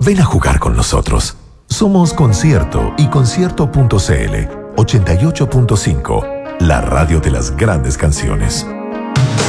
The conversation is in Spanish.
Ven a jugar con nosotros. Somos Concierto y Concierto.cl 88.5, la radio de las grandes canciones.